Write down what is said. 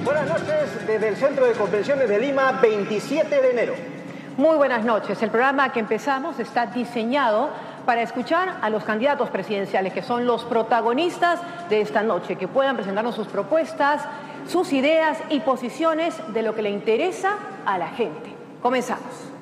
Buenas noches desde el Centro de Convenciones de Lima, 27 de enero. Muy buenas noches. El programa que empezamos está diseñado para escuchar a los candidatos presidenciales, que son los protagonistas de esta noche, que puedan presentarnos sus propuestas, sus ideas y posiciones de lo que le interesa a la gente. Comenzamos.